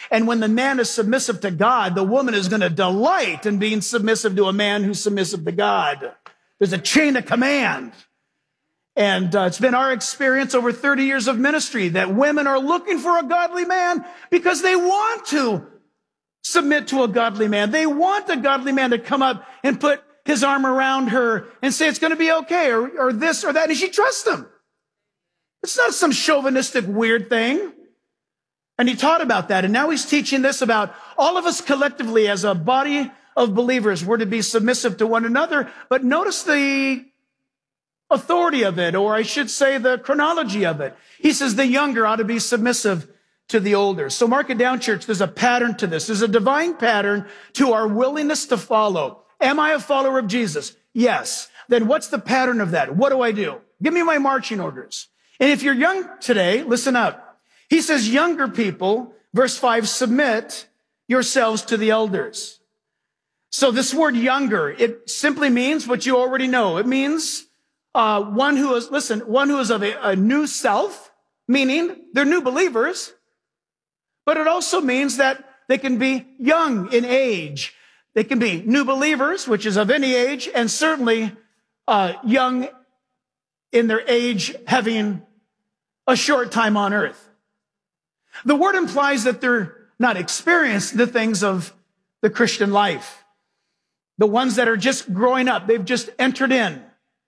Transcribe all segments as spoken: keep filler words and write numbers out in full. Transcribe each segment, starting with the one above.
And when the man is submissive to God, the woman is going to delight in being submissive to a man who's submissive to God. There's a chain of command. And uh, it's been our experience over thirty years of ministry that women are looking for a godly man because they want to submit to a godly man. They want a godly man to come up and put his arm around her and say it's going to be okay, or, or this or that, and she trusts him. It's not some chauvinistic weird thing. And he taught about that, and now he's teaching this about all of us collectively as a body of believers. We're to be submissive to one another, but notice the authority of it, or I should say the chronology of it. He says the younger ought to be submissive to the older. So mark it down, church. There's a pattern to this. There's a divine pattern to our willingness to follow. Am I a follower of Jesus? Yes. Then what's the pattern of that? What do I do? Give me my marching orders. And if you're young today, listen up. He says, younger people, verse five, submit yourselves to the elders. So this word younger, it simply means what you already know. It means uh, one who is, listen, one who is of a, a new self, meaning they're new believers. But it also means that they can be young in age. They can be new believers, which is of any age, and certainly uh, young in their age, having a short time on earth. The word implies that they're not experienced the things of the Christian life. The ones that are just growing up, they've just entered in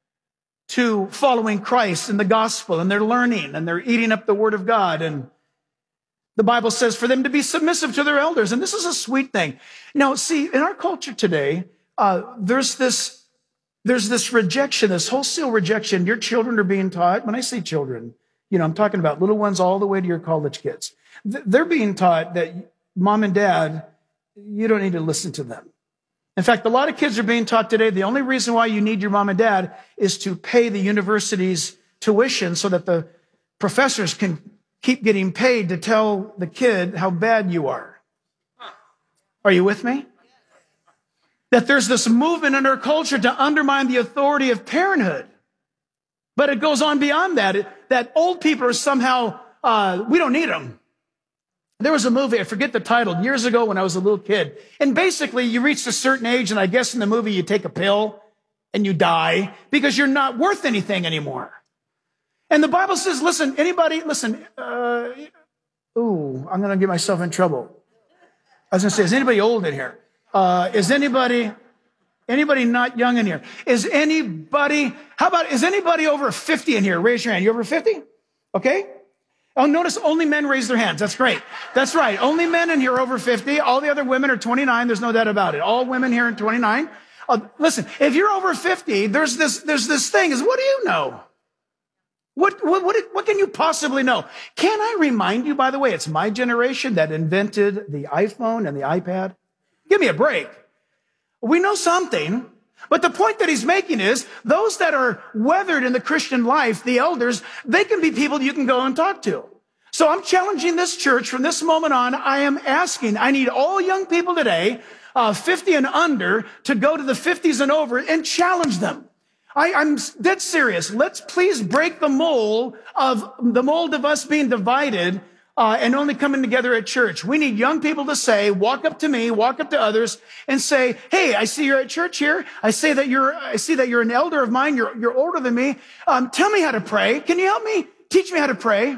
to following Christ and the gospel, and they're learning, and they're eating up the word of God. And the Bible says for them to be submissive to their elders. And this is a sweet thing. Now, see, in our culture today, uh, there's this, there's this rejection, this wholesale rejection. Your children are being taught. When I say children, you know, I'm talking about little ones all the way to your college kids. They're being taught that mom and dad, you don't need to listen to them. In fact, a lot of kids are being taught today, the only reason why you need your mom and dad is to pay the university's tuition so that the professors can keep getting paid to tell the kid how bad you are. Are you with me? That there's this movement in our culture to undermine the authority of parenthood. But it goes on beyond that, that old people are somehow, uh, we don't need them. There was a movie, I forget the title, years ago when I was a little kid. And basically, you reach a certain age, and I guess in the movie you take a pill and you die because you're not worth anything anymore. And the Bible says, listen, anybody, listen, uh, ooh, I'm going to get myself in trouble. I was going to say, is anybody old in here? Uh, is anybody, anybody not young in here? Is anybody, how about, is anybody over fifty in here? Raise your hand. You over fifty? Okay. Oh, notice only men raise their hands. That's great. That's right. Only men in here are over fifty. All the other women are twenty-nine. There's no doubt about it. All women here are twenty-nine. Uh, listen, if you're over fifty, there's this, there's this thing is, what do you know? What, what, what, what can you possibly know? Can I remind you, by the way, it's my generation that invented the iPhone and the iPad. Give me a break. We know something, but the point that he's making is those that are weathered in the Christian life, the elders, they can be people you can go and talk to. So I'm challenging this church from this moment on. I am asking, I need all young people today, uh, fifty and under, to go to the fifties and over and challenge them. I, I'm dead serious. Let's please break the mold of the mold of us being divided uh, and only coming together at church. We need young people to say, walk up to me, walk up to others, and say, "Hey, I see you're at church here. I say that you're, I see that you're an elder of mine. You're, you're older than me. Um, tell me how to pray. Can you help me? Teach me how to pray.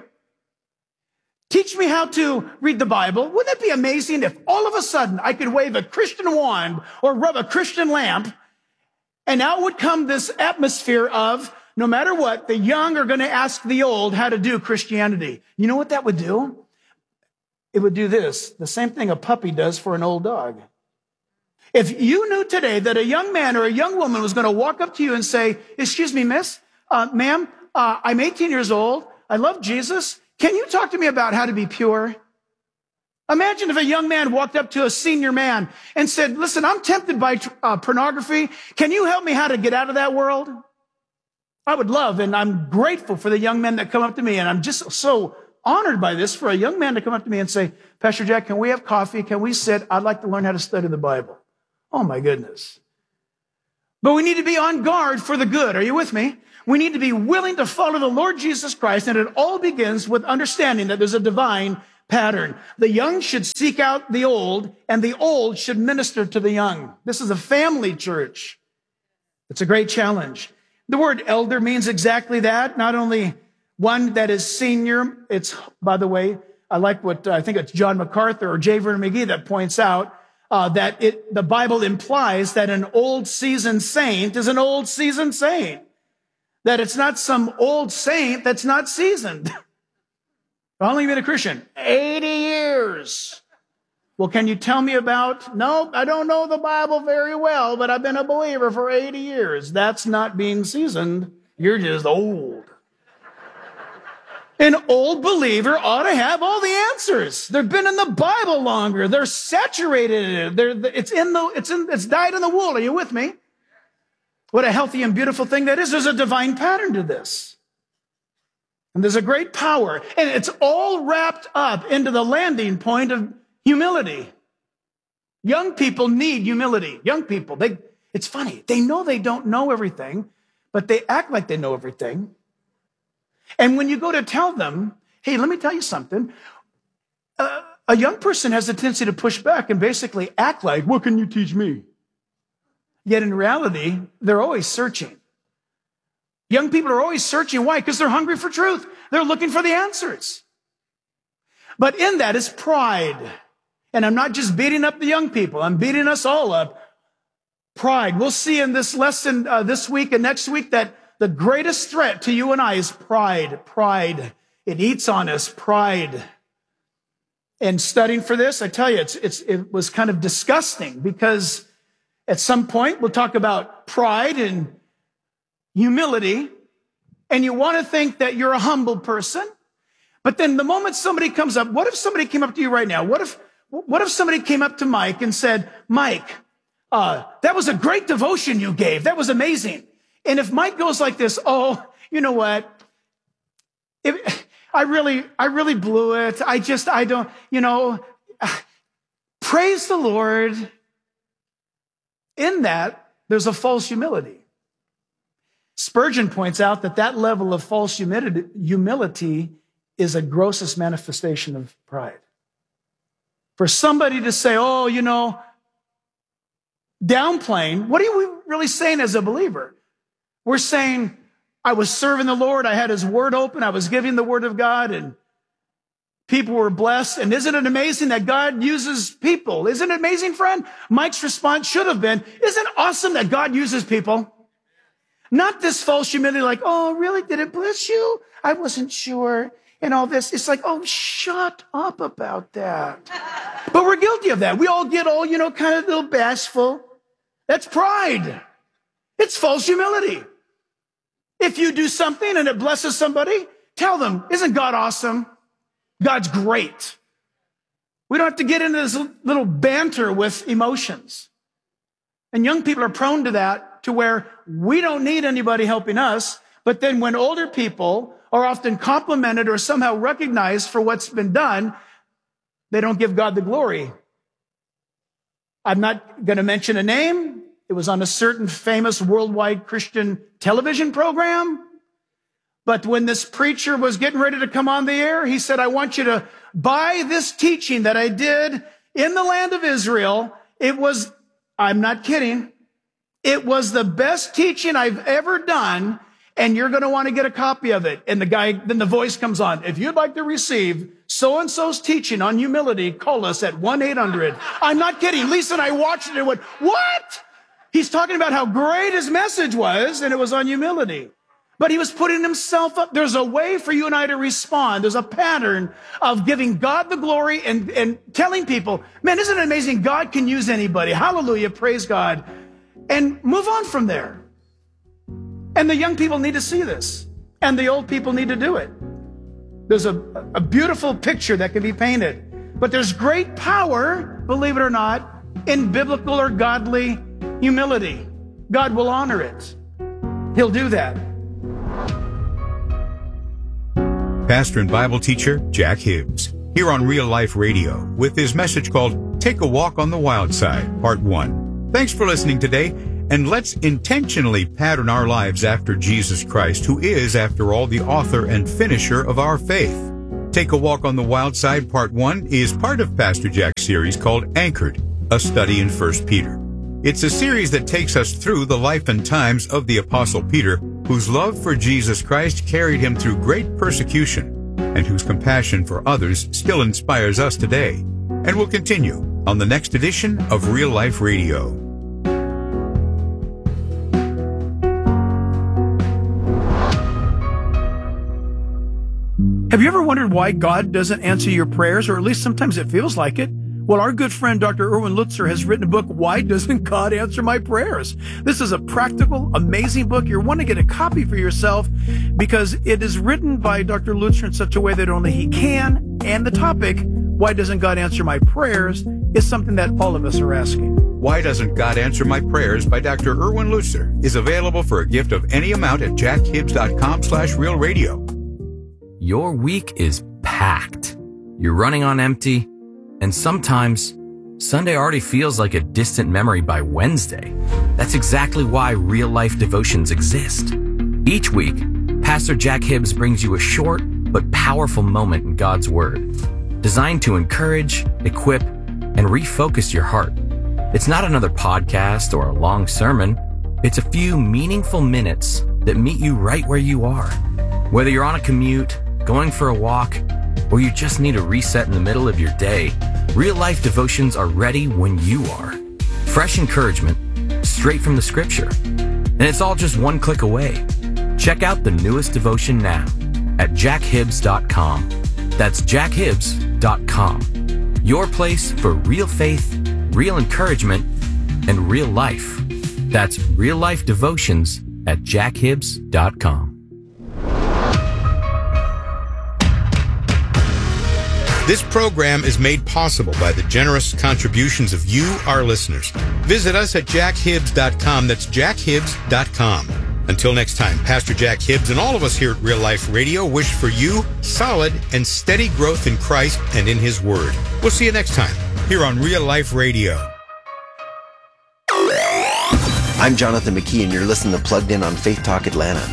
Teach me how to read the Bible." Wouldn't it be amazing if all of a sudden I could wave a Christian wand or rub a Christian lamp? And out would come this atmosphere of, no matter what, the young are going to ask the old how to do Christianity. You know what that would do? It would do this, the same thing a puppy does for an old dog. If you knew today that a young man or a young woman was going to walk up to you and say, "Excuse me, miss, uh, ma'am, uh, I'm eighteen years old. I love Jesus. Can you talk to me about how to be pure?" Imagine if a young man walked up to a senior man and said, "Listen, I'm tempted by uh, pornography. Can you help me how to get out of that world?" I would love, and I'm grateful for the young men that come up to me, and I'm just so honored by this, for a young man to come up to me and say, "Pastor Jack, can we have coffee? Can we sit? I'd like to learn how to study the Bible." Oh, my goodness. But we need to be on guard for the good. Are you with me? We need to be willing to follow the Lord Jesus Christ, and it all begins with understanding that there's a divine pattern. The young should seek out the old, and the old should minister to the young. This is a family church. It's a great challenge. The word elder means exactly that. Not only one that is senior. It's, by the way, I like what, uh, I think it's John MacArthur or J. Vernon McGee that points out uh, that it, the Bible implies that an old seasoned saint is an old seasoned saint. That it's not some old saint that's not seasoned. How long have you been a Christian? eighty years. Well, can you tell me about, no, I don't know the Bible very well, but I've been a believer for eighty years. That's not being seasoned. You're just old. An old believer ought to have all the answers. They've been in the Bible longer. They're saturated in it. They're, it's in the, it's in, it's dyed in the wool. Are you with me? What a healthy and beautiful thing that is. There's a divine pattern to this. And there's a great power. And it's all wrapped up into the landing point of humility. Young people need humility. Young people, they, it's funny. They know they don't know everything, but they act like they know everything. And when you go to tell them, hey, let me tell you something, uh, a young person has a tendency to push back and basically act like, what can you teach me? Yet in reality, they're always searching. Young people are always searching. Why? Because they're hungry for truth. They're looking for the answers. But in that is pride. And I'm not just beating up the young people. I'm beating us all up. Pride. We'll see in this lesson uh, this week and next week that the greatest threat to you and I is pride. Pride. It eats on us. Pride. And studying for this, I tell you, it's, it's, it was kind of disgusting because at some point we'll talk about pride and humility. And you want to think that you're a humble person. But then the moment somebody comes up, what if somebody came up to you right now? What if, what if somebody came up to Mike and said, Mike, uh, that was a great devotion you gave. That was amazing. And if Mike goes like this, oh, you know what? It, I really, I really blew it. I just, I don't, you know, praise the Lord. In that, there's a false humility. Spurgeon points out that that level of false humility, humility is a grossest manifestation of pride. For somebody to say, oh, you know, downplaying, what are we really saying as a believer? We're saying, I was serving the Lord, I had his word open, I was giving the word of God, and people were blessed. And isn't it amazing that God uses people? Isn't it amazing, friend? Mike's response should have been, isn't it awesome that God uses people? Not this false humility like, oh, really? Did it bless you? I wasn't sure. And all this. It's like, oh, shut up about that. But we're guilty of that. We all get all, you know, kind of a little bashful. That's pride. It's false humility. If you do something and it blesses somebody, tell them, isn't God awesome? God's great. We don't have to get into this little banter with emotions. And young people are prone to that, to where we don't need anybody helping us. But then when older people are often complimented or somehow recognized for what's been done, they don't give God the glory. I'm not going to mention a name. It was on a certain famous worldwide Christian television program. But when this preacher was getting ready to come on the air, he said, I want you to buy this teaching that I did in the land of Israel. It was, I'm not kidding, it was the best teaching I've ever done, and you're going to want to get a copy of it. And the guy, then the voice comes on. If you'd like to receive so-and-so's teaching on humility, call us at one eight hundred. I'm not kidding. Lisa and I watched it and went, what? He's talking about how great his message was, and it was on humility. But he was putting himself up. There's a way for you and I to respond. There's a pattern of giving God the glory and, and telling people, man, isn't it amazing? God can use anybody. Hallelujah. Praise God. And move on from there. And the young people need to see this. And the old people need to do it. There's a, a beautiful picture that can be painted. But there's great power, believe it or not, in biblical or godly humility. God will honor it. He'll do that. Pastor and Bible teacher Jack Hibbs, here on Real Life Radio, with his message called Take a Walk on the Wild Side, Part one. Thanks for listening today, and let's intentionally pattern our lives after Jesus Christ, who is, after all, the author and finisher of our faith. Take a Walk on the Wild Side Part one is part of Pastor Jack's series called Anchored, a study in First Peter. It's a series that takes us through the life and times of the Apostle Peter, whose love for Jesus Christ carried him through great persecution, and whose compassion for others still inspires us today. And will continue on the next edition of Real Life Radio. Have you ever wondered why God doesn't answer your prayers, or at least sometimes it feels like it? Well, our good friend Doctor Erwin Lutzer has written a book, Why Doesn't God Answer My Prayers? This is a practical, amazing book. You'll want to get a copy for yourself because it is written by Doctor Lutzer in such a way that only he can. And the topic, Why Doesn't God Answer My Prayers, is something that all of us are asking. Why Doesn't God Answer My Prayers by Doctor Erwin Lutzer is available for a gift of any amount at jackhibbs.com slash real radio. Your week is packed. You're running on empty, and sometimes Sunday already feels like a distant memory by Wednesday. That's exactly why Real Life Devotions exist. Each week, Pastor Jack Hibbs brings you a short but powerful moment in God's Word, designed to encourage, equip, and refocus your heart. It's not another podcast or a long sermon. It's a few meaningful minutes that meet you right where you are. Whether you're on a commute, going for a walk, or you just need a reset in the middle of your day, Real Life Devotions are ready when you are. Fresh encouragement, straight from the Scripture. And it's all just one click away. Check out the newest devotion now at jack hibbs dot com. That's jack hibbs dot com. Your place for real faith, real encouragement, and real life. That's Real Life Devotions at jack hibbs dot com. This program is made possible by the generous contributions of you, our listeners. Visit us at jack hibbs dot com. That's jack hibbs dot com. Until next time, Pastor Jack Hibbs and all of us here at Real Life Radio wish for you solid and steady growth in Christ and in His Word. We'll see you next time here on Real Life Radio. I'm Jonathan McKee, and you're listening to Plugged In on Faith Talk Atlanta.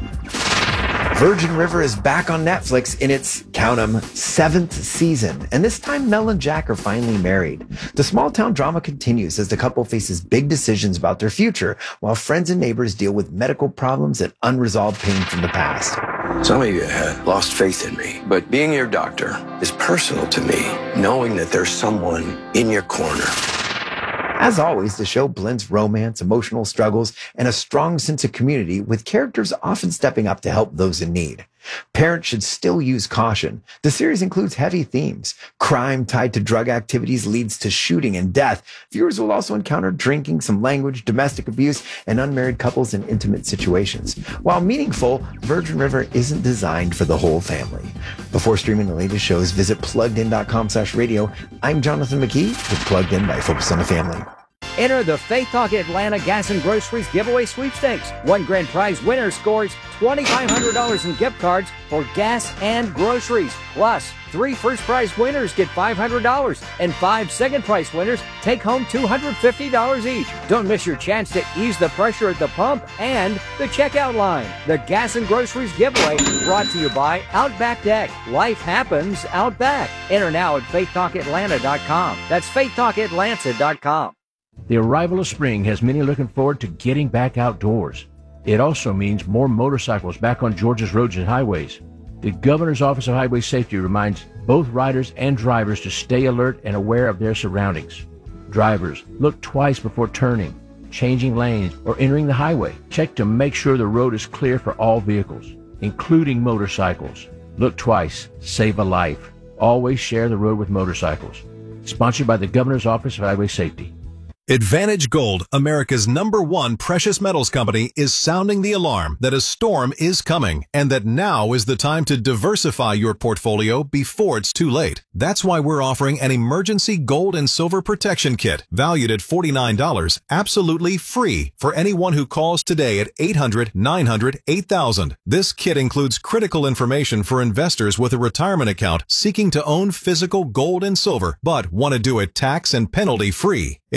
Virgin River is back on Netflix in its, count 'em, seventh season. And this time, Mel and Jack are finally married. The small town drama continues as the couple faces big decisions about their future, while friends and neighbors deal with medical problems and unresolved pain from the past. Some of you had lost faith in me, but being your doctor is personal to me, knowing that there's someone in your corner. As always, the show blends romance, emotional struggles, and a strong sense of community, with characters often stepping up to help those in need. Parents should still use caution. The series includes heavy themes. Crime tied to drug activities leads to shooting and death. Viewers will also encounter drinking, some language, domestic abuse, and unmarried couples in intimate situations. While meaningful, Virgin River isn't designed for the whole family. Before streaming the latest shows, visit plugged in dot com slash radio. I'm Jonathan McKee with Plugged In by Focus on the Family. Enter the Faith Talk Atlanta Gas and Groceries Giveaway Sweepstakes. One grand prize winner scores two thousand five hundred dollars in gift cards for gas and groceries. Plus, three first prize winners get five hundred dollars, and five second prize winners take home two hundred fifty dollars each. Don't miss your chance to ease the pressure at the pump and the checkout line. The Gas and Groceries Giveaway brought to you by Outback Deck. Life happens out back. Enter now at faith talk atlanta dot com. That's faith talk atlanta dot com. The arrival of spring has many looking forward to getting back outdoors. It also means more motorcycles back on Georgia's roads and highways. The Governor's Office of Highway Safety reminds both riders and drivers to stay alert and aware of their surroundings. Drivers, look twice before turning, changing lanes, or entering the highway. Check to make sure the road is clear for all vehicles, including motorcycles. Look twice, save a life. Always share the road with motorcycles. Sponsored by the Governor's Office of Highway Safety. Advantage Gold, America's number one precious metals company, is sounding the alarm that a storm is coming and that now is the time to diversify your portfolio before it's too late. That's why we're offering an emergency gold and silver protection kit valued at forty-nine dollars, absolutely free for anyone who calls today at eight hundred, nine hundred, eight thousand. This kit includes critical information for investors with a retirement account seeking to own physical gold and silver but want to do it tax and penalty free. Advantage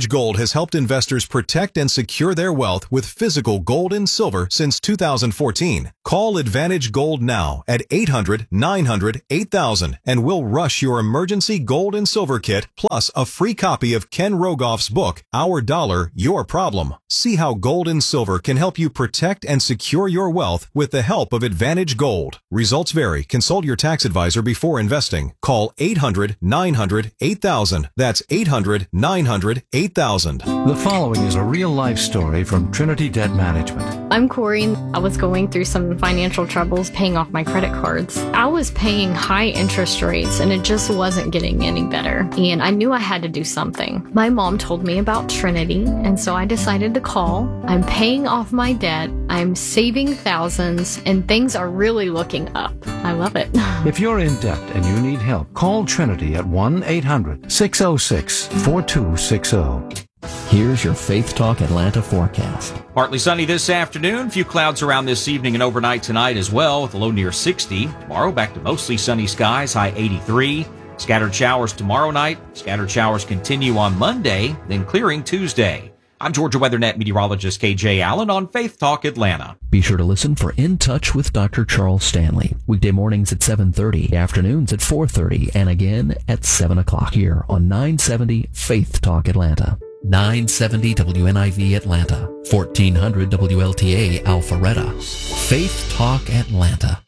Advantage Gold has helped investors protect and secure their wealth with physical gold and silver since two thousand fourteen. Call Advantage Gold now at eight hundred, nine hundred, eight thousand and we'll rush your emergency gold and silver kit plus a free copy of Ken Rogoff's book, Our Dollar, Your Problem. See how gold and silver can help you protect and secure your wealth with the help of Advantage Gold. Results vary. Consult your tax advisor before investing. Call eight hundred, nine hundred, eight thousand. That's eight hundred, nine hundred, eight thousand. The following is a real-life story from Trinity Debt Management. I'm Corey. I was going through some financial troubles paying off my credit cards. I was paying high interest rates and it just wasn't getting any better. And I knew I had to do something. My mom told me about Trinity, and so I decided to call. I'm paying off my debt. I'm saving thousands, and things are really looking up. I love it. If you're in debt and you need help, call Trinity at one eight hundred, six oh six, four two six oh. Here's your Faith Talk Atlanta forecast. Partly sunny this afternoon. Few clouds around this evening and overnight tonight as well, with a low near sixty. Tomorrow, back to mostly sunny skies, high eighty-three. Scattered showers tomorrow night. Scattered showers continue on Monday, then clearing Tuesday. I'm Georgia WeatherNet meteorologist K J Allen on Faith Talk Atlanta. Be sure to listen for In Touch with Doctor Charles Stanley. Weekday mornings at seven thirty, afternoons at four thirty, and again at seven o'clock here on nine seventy Faith Talk Atlanta. nine seventy W N I V Atlanta, fourteen hundred W L T A Alpharetta. Faith Talk Atlanta.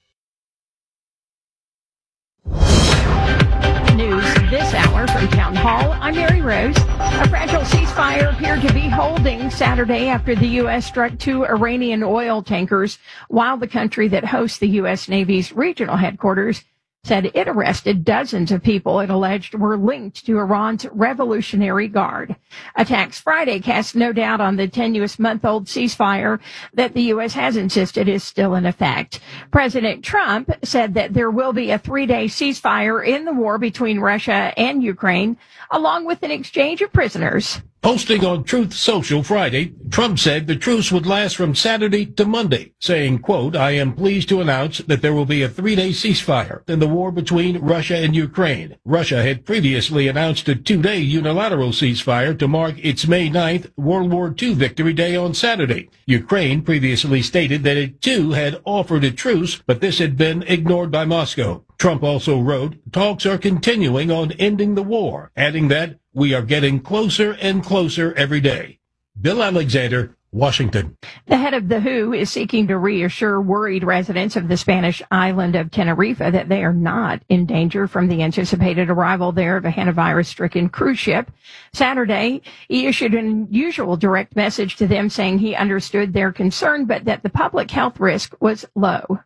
News this hour from Town Hall. I'm Mary Rose. A fragile ceasefire appeared to be holding Saturday after the U S struck two Iranian oil tankers, while the country that hosts the U S Navy's regional headquarters said it arrested dozens of people it alleged were linked to Iran's Revolutionary Guard. Attacks Friday cast no doubt on the tenuous month-old ceasefire that the U S has insisted is still in effect. President Trump said that there will be a three-day ceasefire in the war between Russia and Ukraine, along with an exchange of prisoners. Posting on Truth Social Friday, Trump said the truce would last from Saturday to Monday, saying, quote, I am pleased to announce that there will be a three-day ceasefire in the war between Russia and Ukraine. Russia had previously announced a two-day unilateral ceasefire to mark its May ninth World War Two Victory Day on Saturday. Ukraine previously stated that it too had offered a truce, but this had been ignored by Moscow. Trump also wrote, talks are continuing on ending the war, adding that we are getting closer and closer every day. Bill Alexander, Washington. The head of the W H O is seeking to reassure worried residents of the Spanish island of Tenerife that they are not in danger from the anticipated arrival there of a hantavirus-stricken cruise ship. Saturday, he issued an unusual direct message to them saying he understood their concern, but that the public health risk was low.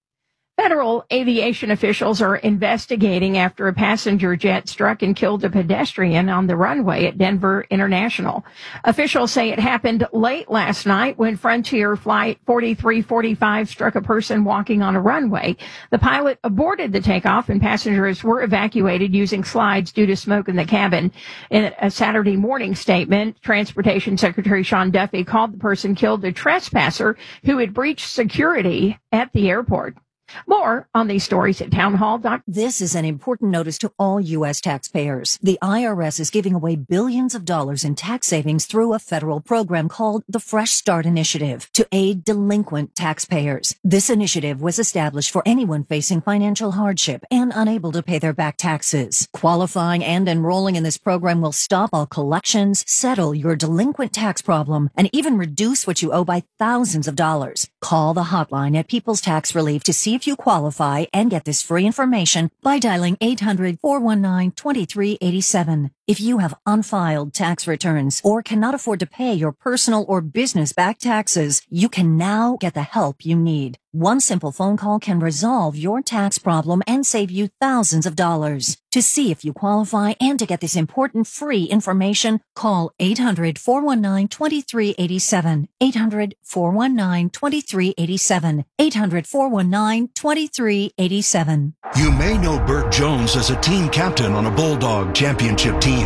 Federal aviation officials are investigating after a passenger jet struck and killed a pedestrian on the runway at Denver International. Officials say it happened late last night when Frontier Flight forty-three forty-five struck a person walking on a runway. The pilot aborted the takeoff and passengers were evacuated using slides due to smoke in the cabin. In a Saturday morning statement, Transportation Secretary Sean Duffy called the person killed a trespasser who had breached security at the airport. More on these stories at townhall dot com. This is an important notice to all U S taxpayers. The I R S is giving away billions of dollars in tax savings through a federal program called the Fresh Start Initiative to aid delinquent taxpayers. This initiative was established for anyone facing financial hardship and unable to pay their back taxes. Qualifying and enrolling in this program will stop all collections, settle your delinquent tax problem, and even reduce what you owe by thousands of dollars. Call the hotline at People's Tax Relief to see if you qualify and get this free information by dialing eight hundred, four one nine, two three eight seven. If you have unfiled tax returns or cannot afford to pay your personal or business back taxes, you can now get the help you need. One simple phone call can resolve your tax problem and save you thousands of dollars. To see if you qualify and to get this important free information, call eight hundred, four one nine, two three eight seven. eight hundred, four one nine, two three eight seven. eight hundred, four one nine, two three eight seven. You may know Burt Jones as a team captain on a Bulldog championship team,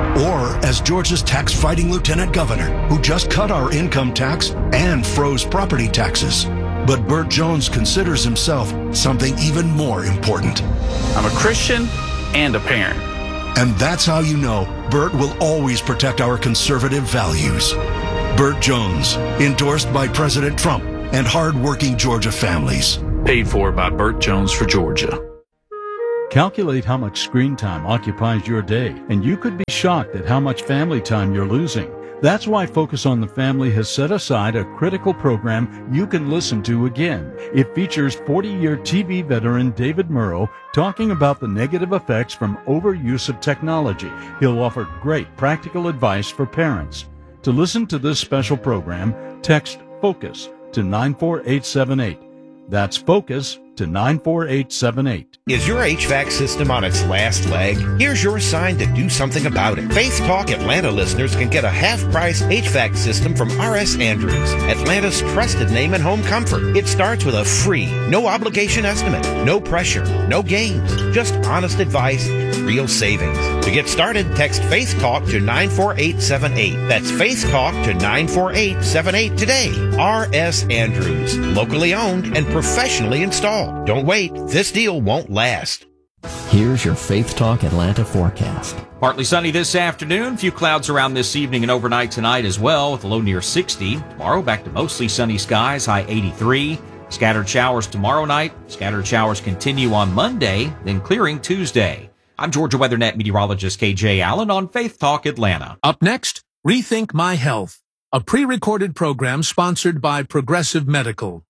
or as Georgia's tax-fighting lieutenant governor who just cut our income tax and froze property taxes. But Burt Jones considers himself something even more important. I'm a Christian and a parent. And that's how you know Burt will always protect our conservative values. Burt Jones, endorsed by President Trump and hardworking Georgia families. Paid for by Burt Jones for Georgia. Calculate how much screen time occupies your day, and you could be shocked at how much family time you're losing. That's why Focus on the Family has set aside a critical program you can listen to again. It features forty-year T V veteran David Murrow talking about the negative effects from overuse of technology. He'll offer great practical advice for parents. To listen to this special program, text FOCUS to nine four eight seven eight. That's FOCUS to nine four eight seven eight. Is your H V A C system on its last leg? Here's your sign to do something about it. Faith Talk Atlanta listeners can get a half-price H V A C system from R S Andrews, Atlanta's trusted name in home comfort. It starts with a free, no-obligation estimate, no pressure, no games, just honest advice, real savings. To get started, text Faith Talk to nine four eight seven eight. That's Faith Talk to nine four eight seven eight today. R S Andrews, locally owned and professionally installed. Don't wait. This deal won't last. Here's your Faith Talk Atlanta forecast. Partly sunny this afternoon. Few clouds around this evening and overnight tonight as well, with a low near sixty. Tomorrow, back to mostly sunny skies, high eighty-three. Scattered showers tomorrow night. Scattered showers continue on Monday, then clearing Tuesday. I'm Georgia WeatherNet meteorologist K J Allen on Faith Talk Atlanta. Up next, Rethink My Health, a pre-recorded program sponsored by Progressive Medical.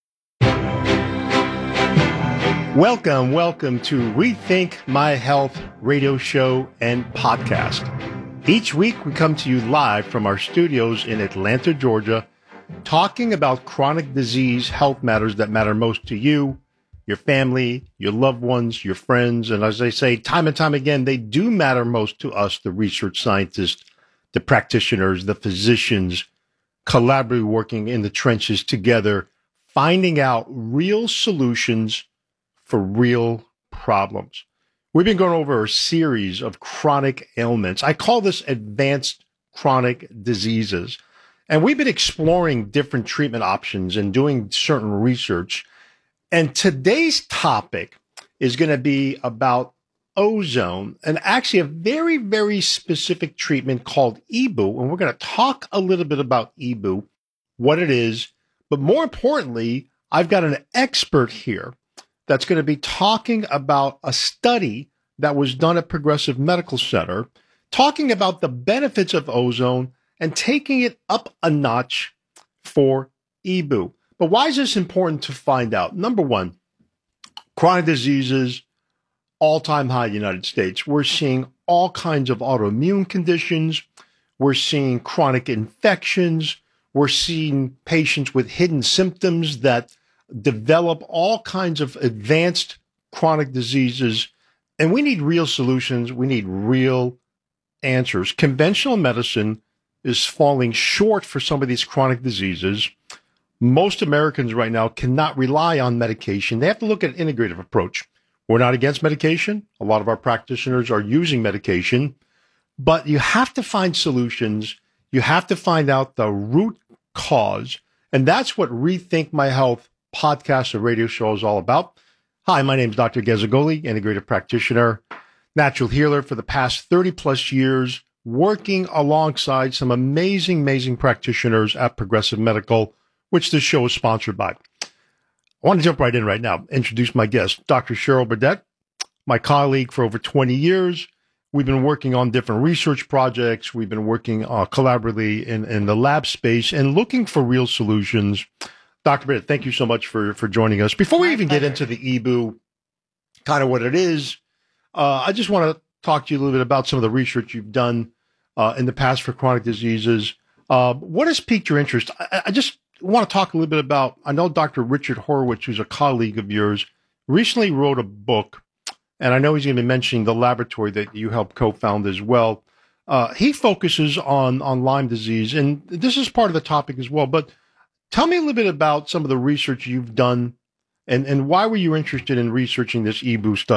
Welcome, welcome to Rethink My Health radio show and podcast. Each week we come to you live from our studios in Atlanta, Georgia, talking about chronic disease health matters that matter most to you, your family, your loved ones, your friends. And as I say time and time again, they do matter most to us, the research scientists, the practitioners, the physicians, collaboratively working in the trenches together, finding out real solutions for real problems. We've been going over a series of chronic ailments. I call this advanced chronic diseases. And we've been exploring different treatment options and doing certain research. And today's topic is going to be about ozone and actually a very, very specific treatment called E B U. And we're going to talk a little bit about E B U, what it is. But more importantly, I've got an expert here that's going to be talking about a study that was done at Progressive Medical Center, talking about the benefits of ozone and taking it up a notch for E B U. But why is this important to find out? Number one, chronic diseases, all-time high in the United States. We're seeing all kinds of autoimmune conditions. We're seeing chronic infections. We're seeing patients with hidden symptoms that develop all kinds of advanced chronic diseases, and we need real solutions. We need real answers. Conventional medicine is falling short for some of these chronic diseases. Most Americans right now cannot rely on medication. They have to look at an integrative approach. We're not against medication. A lot of our practitioners are using medication, but you have to find solutions. You have to find out the root cause, and that's what Rethink My Health podcast and radio show is all about. Hi, my name is Doctor Gazzagoli, integrative practitioner, natural healer for the past thirty plus years, working alongside some amazing, amazing practitioners at Progressive Medical, which this show is sponsored by. I want to jump right in right now, introduce my guest, Doctor Cheryl Burdette, my colleague for over twenty years. We've been working on different research projects. We've been working uh, collaboratively in, in the lab space and looking for real solutions. Doctor Burdette, thank you so much for, for joining us. Before we even get into the E B U, kind of what it is, uh, I just want to talk to you a little bit about some of the research you've done uh, in the past for chronic diseases. Uh, what has piqued your interest? I, I just want to talk a little bit about, I know Doctor Richard Horowitz, who's a colleague of yours, recently wrote a book, and I know he's going to be mentioning the laboratory that you helped co-found as well. Uh, he focuses on, on Lyme disease, and this is part of the topic as well, but tell me a little bit about some of the research you've done and, and why were you interested in researching this E B U study?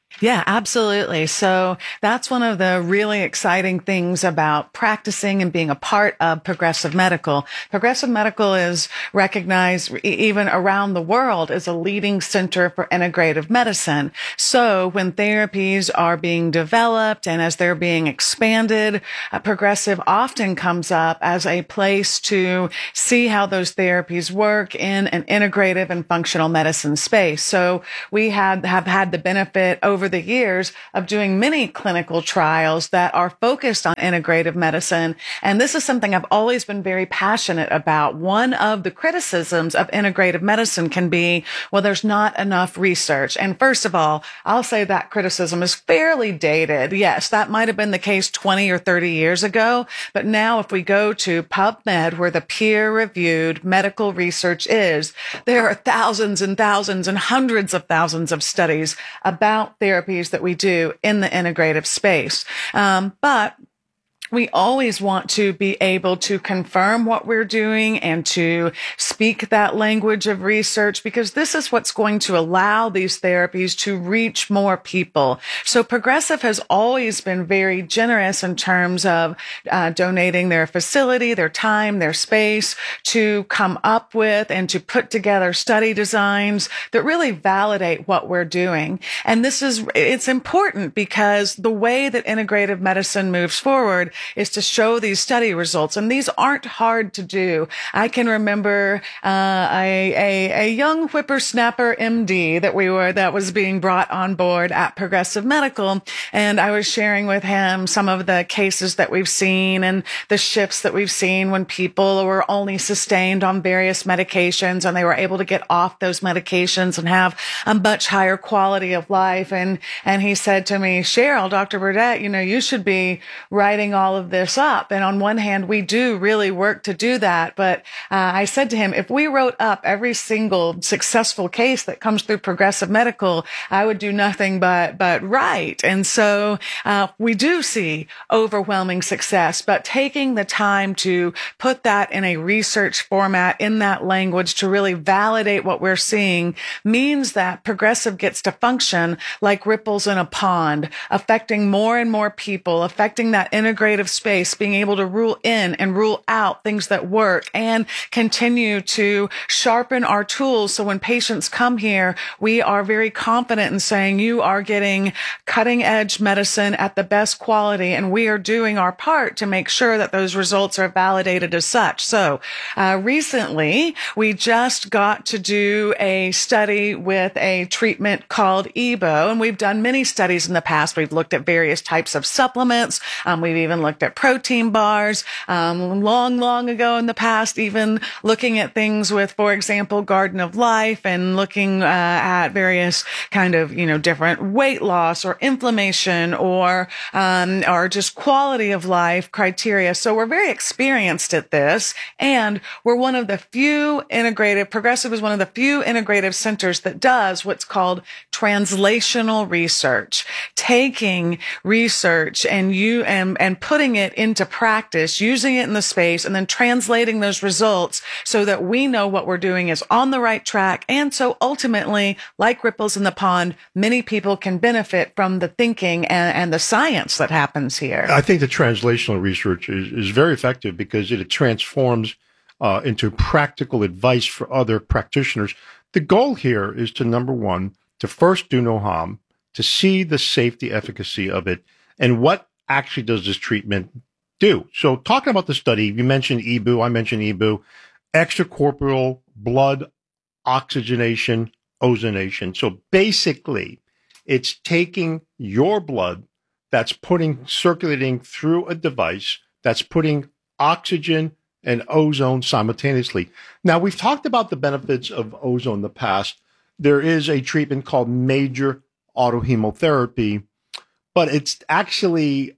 Yeah, absolutely. So that's one of the really exciting things about practicing and being a part of Progressive Medical. Progressive Medical is recognized even around the world as a leading center for integrative medicine. So when therapies are being developed and as they're being expanded, uh, Progressive often comes up as a place to see how those therapies work in an integrative and functional medicine space. So we have, have had the benefit over the years of doing many clinical trials that are focused on integrative medicine. And this is something I've always been very passionate about. One of the criticisms of integrative medicine can be, well, there's not enough research. And first of all, I'll say that criticism is fairly dated. Yes, that might have been the case twenty or thirty years ago. But now if we go to PubMed, where the peer-reviewed medical research is, there are thousands and thousands and hundreds of thousands of studies about therapies that we do in the integrative space. Um, but we always want to be able to confirm what we're doing and to speak that language of research, because this is what's going to allow these therapies to reach more people. So Progressive has always been very generous in terms of uh, donating their facility, their time, their space to come up with and to put together study designs that really validate what we're doing. And this is, it's important because the way that integrative medicine moves forward is to show these study results. And these aren't hard to do. I can remember uh, a, a, a young whippersnapper M D that we were, that was being brought on board at Progressive Medical. And I was sharing with him some of the cases that we've seen and the shifts that we've seen when people were only sustained on various medications and they were able to get off those medications and have a much higher quality of life. And, and he said to me, Cheryl, Doctor Burdett, you know, you should be writing all of this up. And on one hand, we do really work to do that. But uh, I said to him, if we wrote up every single successful case that comes through Progressive Medical, I would do nothing but, but write. And so uh, we do see overwhelming success, but taking the time to put that in a research format, in that language, to really validate what we're seeing means that Progressive gets to function like ripples in a pond, affecting more and more people, affecting that integrative space, being able to rule in and rule out things that work and continue to sharpen our tools. So when patients come here, we are very confident in saying you are getting cutting edge medicine at the best quality. And we are doing our part to make sure that those results are validated as such. So uh, recently we just got to do a study with a treatment called E B O. And we've done many studies in the past. We've looked at various types of supplements. Um, we've even looked at protein bars, um, long, long ago in the past, even looking at things with, for example, Garden of Life and looking uh, at various kind of, you know, different weight loss or inflammation or, um, or just quality of life criteria. So we're very experienced at this. And we're one of the few integrative, Progressive is one of the few integrative centers that does what's called translational research, taking research and you, and, and putting it into practice, using it in the space, and then translating those results so that we know what we're doing is on the right track. And so ultimately, like ripples in the pond, many people can benefit from the thinking and, and the science that happens here. I think the translational research is, is very effective because it transforms uh, into practical advice for other practitioners. The goal here is to, number one, to first do no harm, to see the safety efficacy of it, and what actually does this treatment do. So talking about the study, you mentioned E B O, I mentioned E B O, extracorporeal blood oxygenation, ozonation. So basically, it's taking your blood that's putting, circulating through a device that's putting oxygen and ozone simultaneously. Now, we've talked about the benefits of ozone in the past. There is a treatment called major autohemotherapy, but it's actually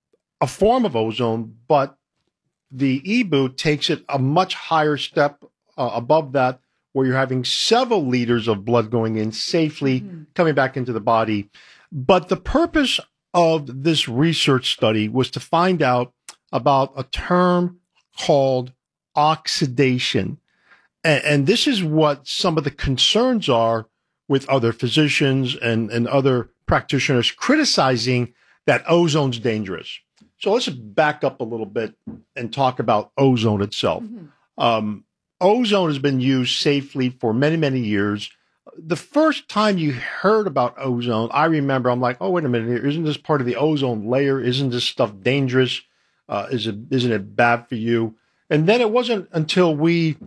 a form of ozone, but the E B O takes it a much higher step uh, above that, where you're having several liters of blood going in safely, mm-hmm. coming back into the body. But the purpose of this research study was to find out about a term called oxidation. And, and this is what some of the concerns are with other physicians and, and other practitioners criticizing that ozone's dangerous. So let's back up a little bit and talk about ozone itself. Mm-hmm. Um, ozone has been used safely for many, many years. The first time you heard about ozone, I remember I'm like, oh, wait a minute, isn't this part of the ozone layer? Isn't this stuff dangerous? Uh, is it, isn't it bad for you? And then it wasn't until we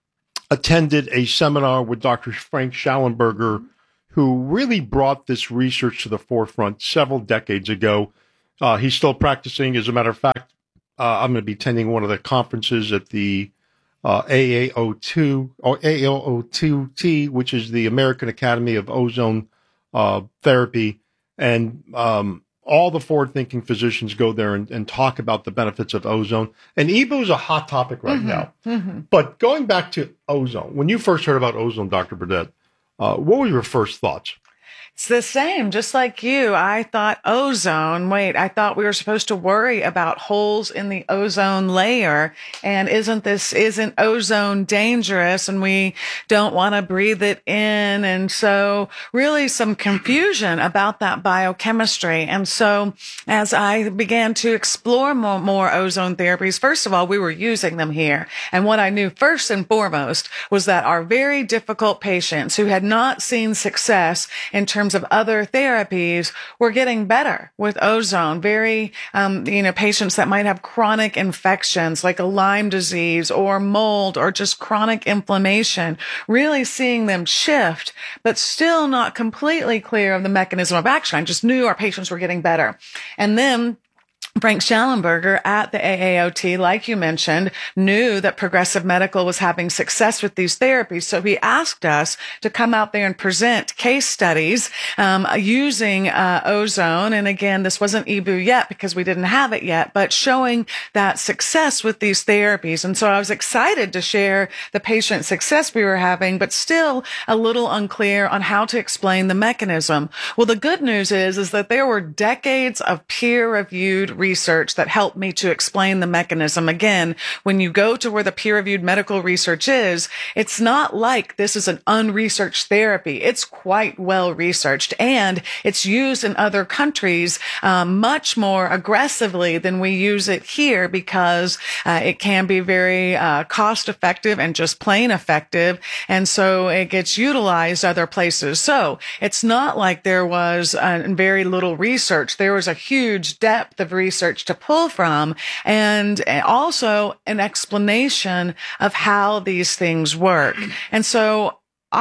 attended a seminar with Doctor Frank Schallenberger, who really brought this research to the forefront several decades ago. Uh, he's still practicing. As a matter of fact, uh, I'm going to be attending one of the conferences at the uh, A A O two or A L O two T, which is the American Academy of Ozone uh, Therapy. And um, all the forward-thinking physicians go there and, and talk about the benefits of ozone. And E B O is a hot topic right mm-hmm. now. Mm-hmm. But going back to ozone, when you first heard about ozone, Doctor Burdett, uh, what were your first thoughts? It's the same, just like you. I thought ozone, wait, I thought we were supposed to worry about holes in the ozone layer. And isn't this, isn't ozone dangerous? And we don't want to breathe it in. And so really some confusion about that biochemistry. And so as I began to explore more, more ozone therapies, first of all, we were using them here. And what I knew first and foremost was that our very difficult patients who had not seen success in terms of other therapies were getting better with ozone. Very, um, you know, patients that might have chronic infections like a Lyme disease or mold or just chronic inflammation, really seeing them shift, but still not completely clear of the mechanism of action. I just knew our patients were getting better. And then Frank Schallenberger at the A A O T, like you mentioned, knew that Progressive Medical was having success with these therapies. So he asked us to come out there and present case studies um, using uh, ozone. And again, this wasn't E B U yet because we didn't have it yet, but showing that success with these therapies. And so I was excited to share the patient success we were having, but still a little unclear on how to explain the mechanism. Well, the good news is, is that there were decades of peer-reviewed research that helped me to explain the mechanism. Again, when you go to where the peer-reviewed medical research is, it's not like this is an unresearched therapy. It's quite well researched, and it's used in other countries um, much more aggressively than we use it here because uh, it can be very uh, cost effective and just plain effective. And so it gets utilized other places. So it's not like there was uh, very little research. There was a huge depth of research research to pull from, and also an explanation of how these things work. And so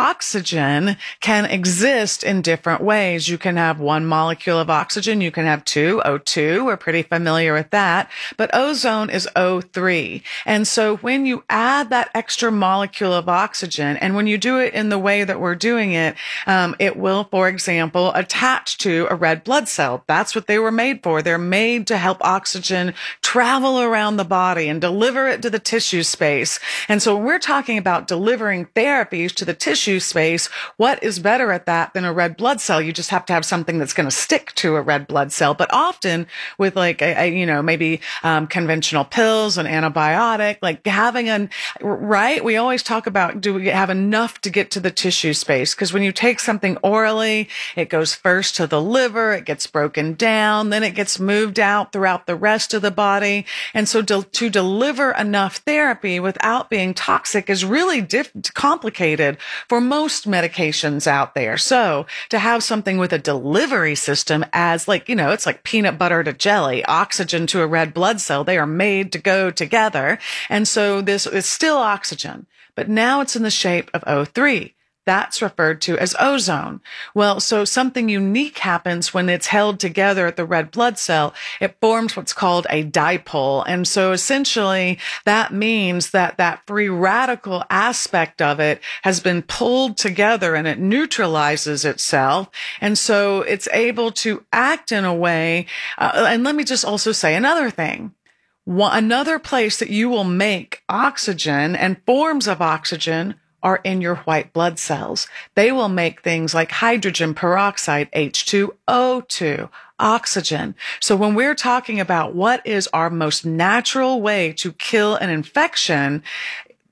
oxygen can exist in different ways. You can have one molecule of oxygen. You can have two, O two. We're pretty familiar with that. But ozone is O three. And so when you add that extra molecule of oxygen, and when you do it in the way that we're doing it, um, it will, for example, attach to a red blood cell. That's what they were made for. They're made to help oxygen travel around the body and deliver it to the tissue space. And so when we're talking about delivering therapies to the tissue space, what is better at that than a red blood cell? You just have to have something that's going to stick to a red blood cell. But often with like, a, a, you know, maybe um, conventional pills, an antibiotic, like having an, right? We always talk about, do we have enough to get to the tissue space? Because when you take something orally, it goes first to the liver, it gets broken down, then it gets moved out throughout the rest of the body. And so to, to deliver enough therapy without being toxic is really diff- complicated for most medications out there. So to have something with a delivery system as like, you know, it's like peanut butter to jelly, oxygen to a red blood cell, they are made to go together. And so this is still oxygen, but now it's in the shape of O three. That's referred to as ozone. Well, so something unique happens when it's held together at the red blood cell. It forms what's called a dipole. And so essentially that means that that free radical aspect of it has been pulled together and it neutralizes itself. And so it's able to act in a way. Uh, and let me just also say another thing. One, another place that you will make oxygen and forms of oxygen are in your white blood cells. They will make things like hydrogen peroxide, H two O two, oxygen. So when we're talking about what is our most natural way to kill an infection,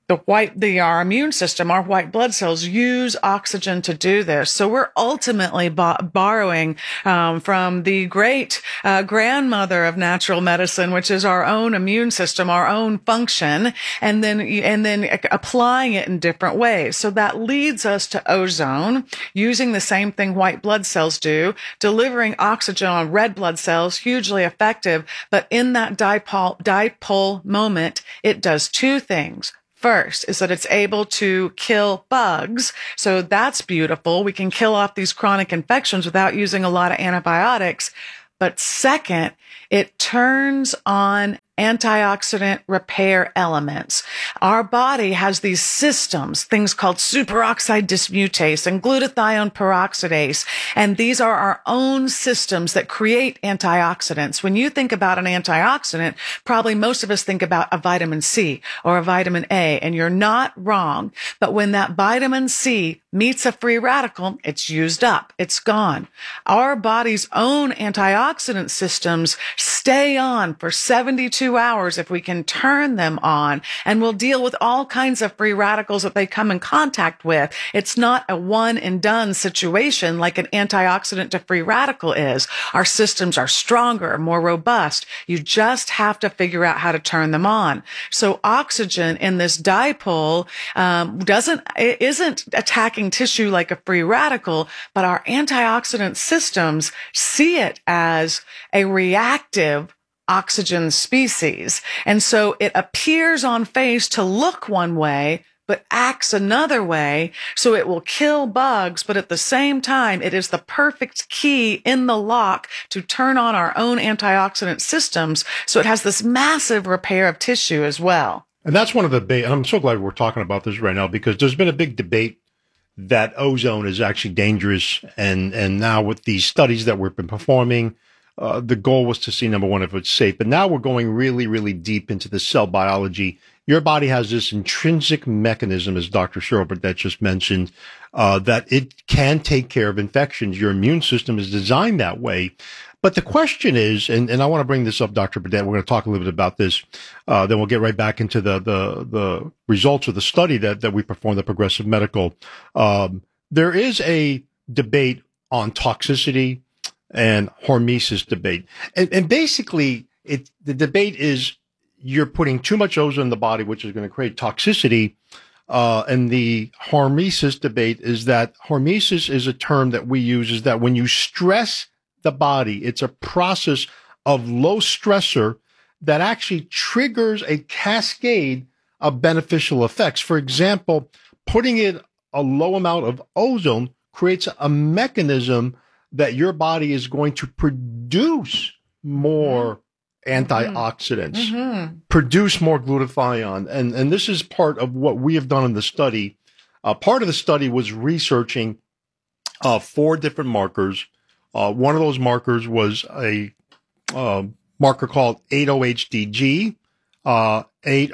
the white, the, our immune system, our white blood cells use oxygen to do this. So we're ultimately bo- borrowing, um, from the great, uh, grandmother of natural medicine, which is our own immune system, our own function, and then, and then applying it in different ways. So that leads us to ozone, using the same thing white blood cells do, delivering oxygen on red blood cells, hugely effective. But in that dipole, dipole moment, it does two things. First is that it's able to kill bugs. So that's beautiful. We can kill off these chronic infections without using a lot of antibiotics. But second, it turns on antioxidant repair elements. Our body has these systems, things called superoxide dismutase and glutathione peroxidase, and these are our own systems that create antioxidants. When you think about an antioxidant, probably most of us think about a vitamin C or a vitamin A, and you're not wrong. But when that vitamin C meets a free radical, it's used up. It's gone. Our body's own antioxidant systems stay on for seventy-two hours if we can turn them on, and we'll deal with all kinds of free radicals that they come in contact with. It's not a one and done situation like an antioxidant to free radical is. Our systems are stronger, more robust. You just have to figure out how to turn them on. So oxygen in this dipole um, doesn't it isn't attacking tissue like a free radical, but our antioxidant systems see it as a reactive oxygen species. And so it appears on face to look one way, but acts another way. So it will kill bugs, but at the same time, it is the perfect key in the lock to turn on our own antioxidant systems. So it has this massive repair of tissue as well. And that's one of the debate. I'm so glad we're talking about this right now, because there's been a big debate that ozone is actually dangerous. And, and now with these studies that we've been performing, Uh, the goal was to see, number one, if it's safe. But now we're going really, really deep into the cell biology. Your body has this intrinsic mechanism, as Doctor Cheryl Burdett just mentioned, uh, that it can take care of infections. Your immune system is designed that way. But the question is, and, and I want to bring this up, Doctor Burdett, we're going to talk a little bit about this. Uh, then we'll get right back into the, the, the results of the study that, that we performed at Progressive Medical. Um, there is a debate on toxicity and hormesis debate. And, and basically, it, the debate is you're putting too much ozone in the body, which is going to create toxicity. Uh, and the hormesis debate is that hormesis is a term that we use, is that when you stress the body, it's a process of low stressor that actually triggers a cascade of beneficial effects. For example, putting in a low amount of ozone creates a mechanism that your body is going to produce more antioxidants, mm-hmm. produce more glutathione. And, and this is part of what we have done in the study. Uh, part of the study was researching uh, four different markers. Uh, one of those markers was a uh, marker called eight O H D G, uh, eight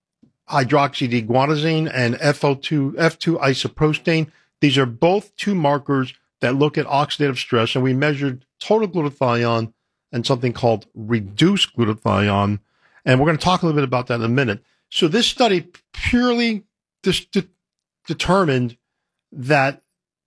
hydroxy D guanosine, and F O two, F two isoprostane. These are both two markers that look at oxidative stress, and we measured total glutathione and something called reduced glutathione. And we're going to talk a little bit about that in a minute. So this study purely dis- de- determined that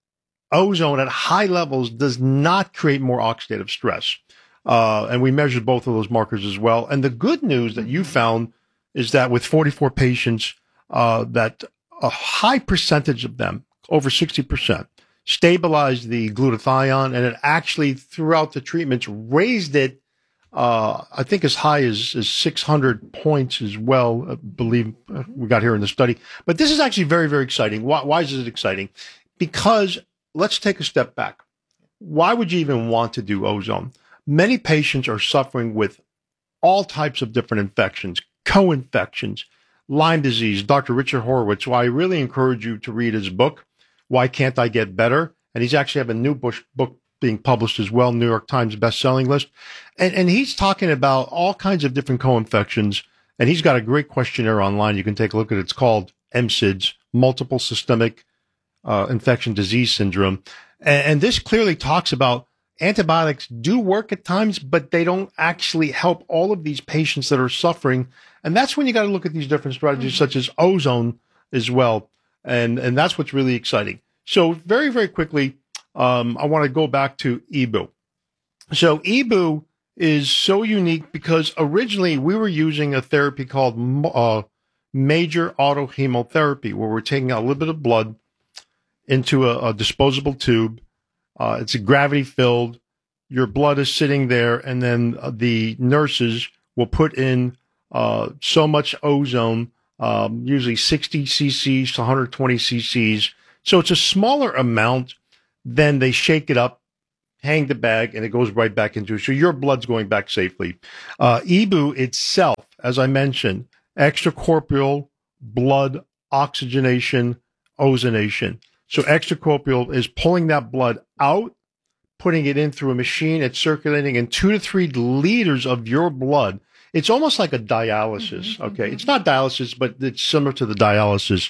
ozone at high levels does not create more oxidative stress. Uh, and we measured both of those markers as well. And the good news that you found is that with forty-four patients, uh, that a high percentage of them, over sixty percent, stabilized the glutathione, and it actually, throughout the treatments, raised it, uh, I think as high as, as six hundred points as well, I believe we got here in the study. But this is actually very, very exciting. Why, why is it exciting? Because let's take a step back. Why would you even want to do ozone? Many patients are suffering with all types of different infections, co-infections, Lyme disease. Doctor Richard Horowitz, why I really encourage you to read his book, Why Can't I Get Better? And he's actually have a new book being published as well, New York Times best-selling list. And, and he's talking about all kinds of different co-infections. And he's got a great questionnaire online. You can take a look at it. It's called M S I D S, Multiple Systemic uh, Infection Disease Syndrome. And, and this clearly talks about antibiotics do work at times, but they don't actually help all of these patients that are suffering. And that's when you got to look at these different strategies, mm-hmm. such as ozone as well. And, and that's what's really exciting. So very, very quickly, um, I want to go back to E B U. So E B U is so unique because originally we were using a therapy called uh, major autohemotherapy, where we're taking a little bit of blood into a, a disposable tube. Uh, it's gravity filled. Your blood is sitting there, and then uh, the nurses will put in uh, so much ozone, um, usually sixty cc's to one hundred twenty cc's. So it's a smaller amount. Then they shake it up, hang the bag, and it goes right back into it. So your blood's going back safely. Uh, E B U itself, as I mentioned, extracorporeal blood oxygenation, ozonation. So extracorporeal is pulling that blood out, putting it in through a machine. It's circulating in two to three liters of your blood. It's almost like a dialysis. Mm-hmm, okay. Mm-hmm. It's not dialysis, but it's similar to the dialysis.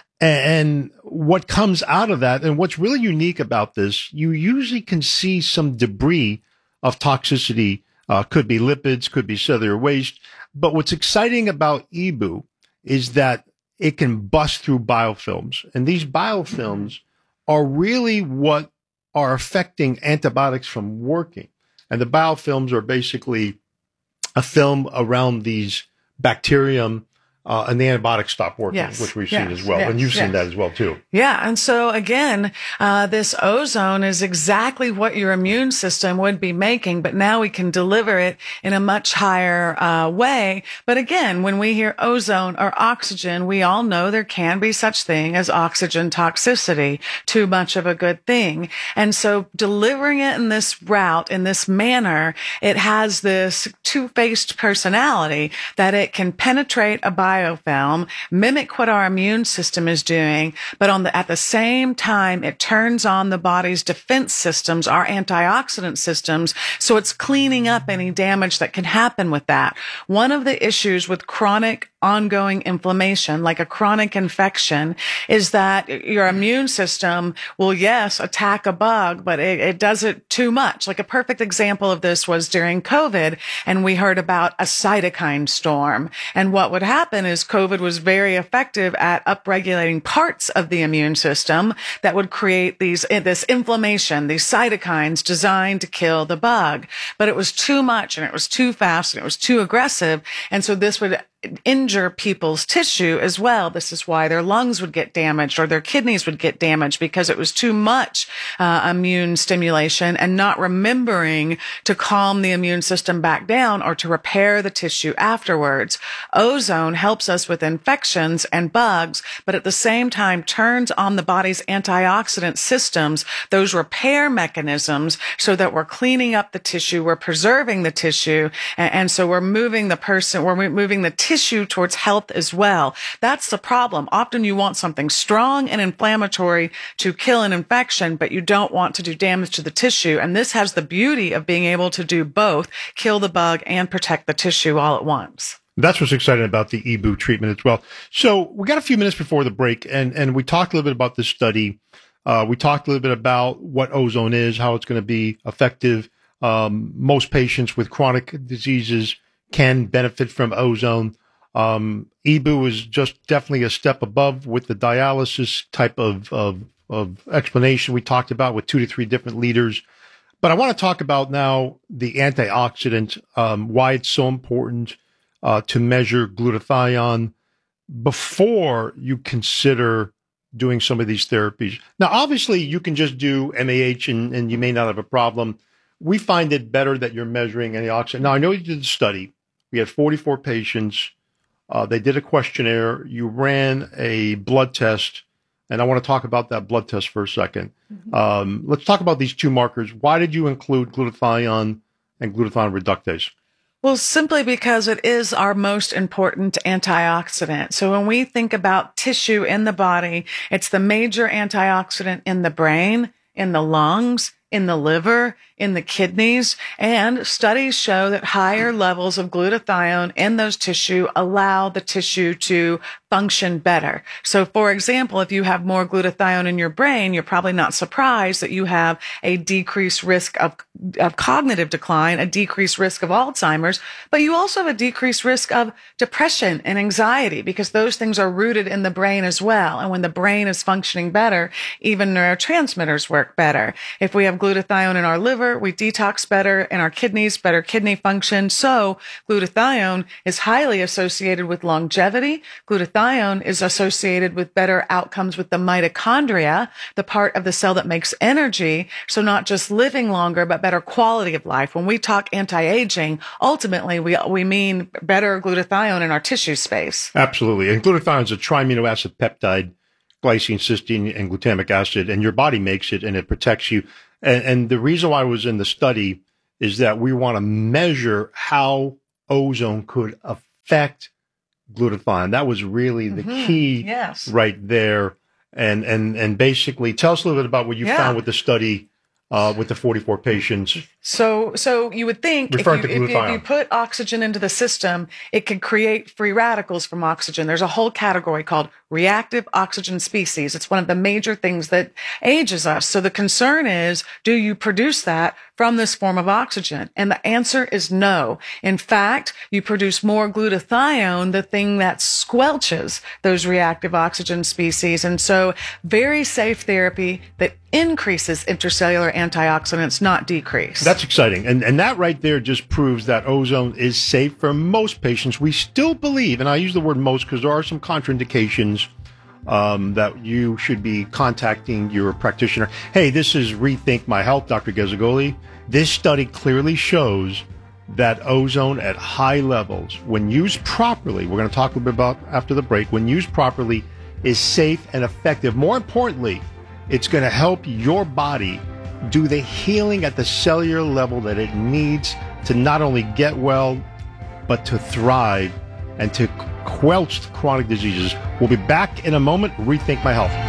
And what comes out of that, and what's really unique about this, you usually can see some debris of toxicity. Uh, could be lipids, could be cellular waste. But what's exciting about E B U is that it can bust through biofilms. And these biofilms are really what are affecting antibiotics from working. And the biofilms are basically a film around these bacterium Uh, and the antibiotics stop working, yes, which we've yes, seen as well. yes, And you've yes. seen that as well, too. Yeah. And so, again, uh, this ozone is exactly what your immune system would be making, but now we can deliver it in a much higher uh, way. But again, when we hear ozone or oxygen, we all know there can be such thing as oxygen toxicity, too much of a good thing. And so delivering it in this route, in this manner, it has this two-faced personality that it can penetrate a biofilm, mimic what our immune system is doing, but on the, at the same time, it turns on the body's defense systems, our antioxidant systems, so it's cleaning up any damage that can happen with that. One of the issues with chronic ongoing inflammation, like a chronic infection, is that your immune system will, yes, attack a bug, but it, it does it too much. Like a perfect example of this was during COVID, and we heard about a cytokine storm. And what would happen is COVID was very effective at upregulating parts of the immune system that would create these, this inflammation, these cytokines designed to kill the bug. But it was too much, and it was too fast, and it was too aggressive. And so this would injure people's tissue as well. This is why their lungs would get damaged or their kidneys would get damaged, because it was too much uh, immune stimulation and not remembering to calm the immune system back down or to repair the tissue afterwards. Ozone helps us with infections and bugs, but at the same time turns on the body's antioxidant systems, those repair mechanisms, so that we're cleaning up the tissue, we're preserving the tissue, and, and so we're moving the person, we're moving the tissue towards health as well. That's the problem. Often you want something strong and inflammatory to kill an infection, but you don't want to do damage to the tissue. And this has the beauty of being able to do both, kill the bug and protect the tissue all at once. That's what's exciting about the E B U treatment as well. So we got a few minutes before the break, and, and we talked a little bit about this study. Uh, we talked a little bit about what ozone is, how it's going to be effective. Um, most patients with chronic diseases can benefit from ozone. Um, E B U is just definitely a step above with the dialysis type of, of, of explanation we talked about with two to three different liters. But I want to talk about now the antioxidant, um, why it's so important uh, to measure glutathione before you consider doing some of these therapies. Now, obviously, you can just do M A H and, and you may not have a problem. We find it better that you're measuring antioxidant. Now, I know you did a study. We had forty-four patients. Uh, they did a questionnaire. You ran a blood test, and I want to talk about that blood test for a second. Mm-hmm. Um, let's talk about these two markers. Why did you include glutathione and glutathione reductase? Well, simply because it is our most important antioxidant. So when we think about tissue in the body, it's the major antioxidant in the brain, in the lungs, in the liver, in the kidneys, and studies show that higher levels of glutathione in those tissue allow the tissue to function better. So, for example, if you have more glutathione in your brain, you're probably not surprised that you have a decreased risk of, of cognitive decline, a decreased risk of Alzheimer's, but you also have a decreased risk of depression and anxiety because those things are rooted in the brain as well. And when the brain is functioning better, even neurotransmitters work better. If we have glutathione in our liver, we detox better in our kidneys, better kidney function. So glutathione is highly associated with longevity. Glutathione is associated with better outcomes with the mitochondria, the part of the cell that makes energy. So not just living longer, but better quality of life. When we talk anti-aging, ultimately we we mean better glutathione in our tissue space. Absolutely. And glutathione is a triamino acid peptide, glycine, cysteine, and glutamic acid, and your body makes it and it protects you. And, and the reason why I was in the study is that we want to measure how ozone could affect glutathione. That was really the Mm-hmm. key Yes. right there. And, and, and basically tell us a little bit about what you Yeah. found with the study, uh, with the forty-four patients. So, so you would think if you, Referring to if, you, if glutathione. you put oxygen into the system, it could create free radicals from oxygen. There's a whole category called reactive oxygen species. It's one of the major things that ages us. So the concern is, do you produce that from this form of oxygen? And the answer is no. In fact, you produce more glutathione, the thing that squelches those reactive oxygen species. And so very safe therapy that increases intercellular antioxidants, not decrease. That's exciting. And and that right there just proves that ozone is safe for most patients. We still believe, and I use the word most because there are some contraindications um, that you should be contacting your practitioner. Hey, this is Rethink My Health, Doctor Gazzagoli. This study clearly shows that ozone at high levels, when used properly, we're going to talk a little bit about after the break, when used properly, is safe and effective. More importantly, it's going to help your body do the healing at the cellular level that it needs to not only get well, but to thrive and to quelch chronic diseases. We'll be back in a moment. Rethink My Health.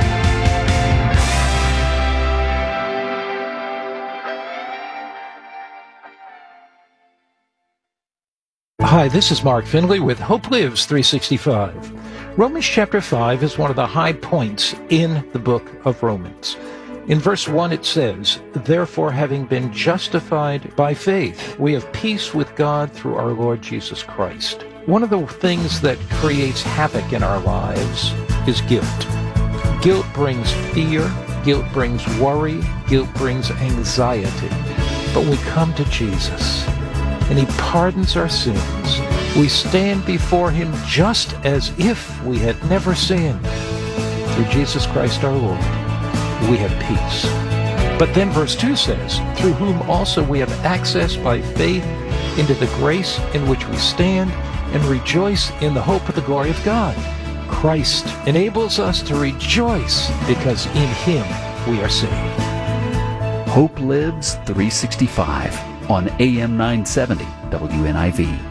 Hi, this is Mark Finley with Hope Lives three sixty-five. Romans chapter five is one of the high points in the book of Romans. In verse one it says, "Therefore, having been justified by faith, we have peace with God through our Lord Jesus Christ." One of the things that creates havoc in our lives is guilt. Guilt brings fear, guilt brings worry, guilt brings anxiety. But when we come to Jesus, and He pardons our sins, we stand before Him just as if we had never sinned. Through Jesus Christ our Lord, we have peace. But then verse two says, "Through whom also we have access by faith into the grace in which we stand and rejoice in the hope of the glory of God." Christ enables us to rejoice because in Him we are saved. Hope Lives three sixty-five on A M nine seventy W N I V.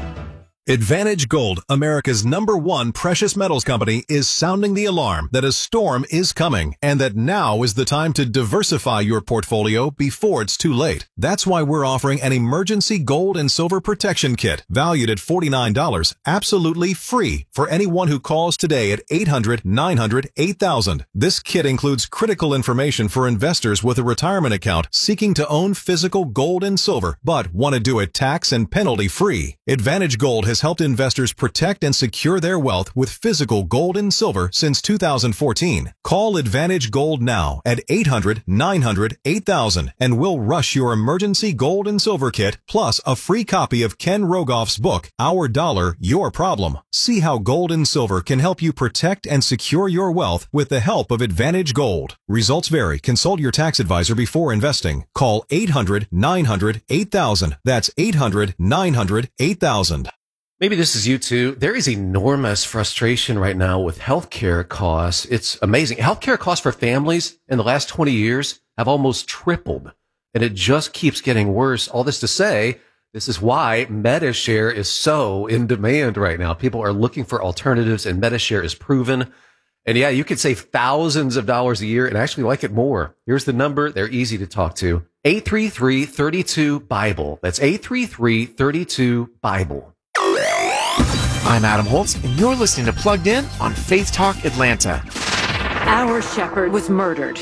Advantage Gold, America's number one precious metals company, is sounding the alarm that a storm is coming and that now is the time to diversify your portfolio before it's too late. That's why we're offering an emergency gold and silver protection kit valued at forty-nine dollars, absolutely free for anyone who calls today at eight hundred, nine hundred, eight thousand. This kit includes critical information for investors with a retirement account seeking to own physical gold and silver, but want to do it tax and penalty free. Advantage Gold has helped investors protect and secure their wealth with physical gold and silver since two thousand fourteen. Call Advantage Gold now at eight hundred, nine hundred, eight thousand and we'll rush your emergency gold and silver kit plus a free copy of Ken Rogoff's book, Our Dollar, Your Problem. See how gold and silver can help you protect and secure your wealth with the help of Advantage Gold. Results vary. Consult your tax advisor before investing. Call eight hundred, nine hundred, eight thousand. That's eight hundred, nine hundred, eight thousand. Maybe this is you too. There is enormous frustration right now with healthcare costs. It's amazing. Healthcare costs for families in the last twenty years have almost tripled, and it just keeps getting worse. All this to say, this is why Medi-Share is so in demand right now. People are looking for alternatives, and Medi-Share is proven. And yeah, you could save thousands of dollars a year and actually like it more. Here's the number. They're easy to talk to. eight three three, three two, BIBLE. That's eight three three, three two, BIBLE. I'm Adam Holtz, and you're listening to Plugged In on Faith Talk Atlanta. Our shepherd was murdered,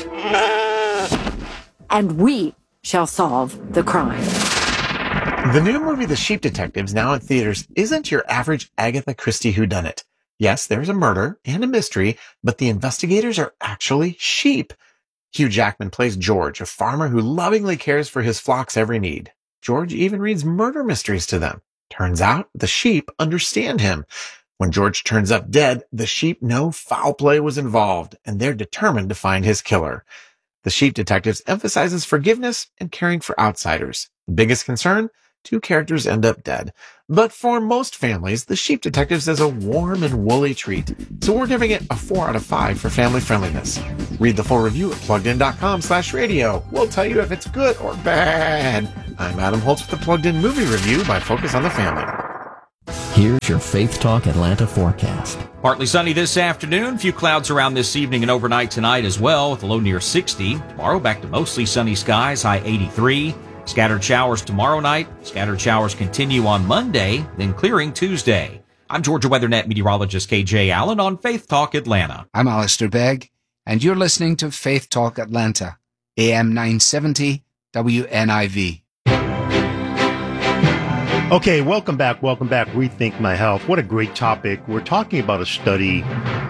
and we shall solve the crime. The new movie The Sheep Detectives, now in theaters, isn't your average Agatha Christie whodunit. Yes, there's a murder and a mystery, but the investigators are actually sheep. Hugh Jackman plays George, a farmer who lovingly cares for his flock's every need. George even reads murder mysteries to them. Turns out the sheep understand him. When George turns up dead, the sheep know foul play was involved, and they're determined to find his killer. The Sheep Detectives emphasizes forgiveness and caring for outsiders. The biggest concern? Two characters end up dead. But for most families, The Sheep Detectives is a warm and woolly treat. So we're giving it a four out of five for family friendliness. Read the full review at pluggedin.com slash radio. We'll tell you if it's good or bad. I'm Adam Holtz with the Plugged In Movie Review by Focus on the Family. Here's your Faith Talk Atlanta forecast. Partly sunny this afternoon. Few clouds around this evening and overnight tonight as well, with a low near sixty. Tomorrow back to mostly sunny skies, high eighty-three. Scattered showers tomorrow night. Scattered showers continue on Monday, then clearing Tuesday. I'm Georgia WeatherNet meteorologist K J Allen on Faith Talk Atlanta. I'm Alistair Begg, and you're listening to Faith Talk Atlanta, A M nine seventy W N I V. Okay, welcome back. Welcome back. Rethink My Health. What a great topic. We're talking about a study.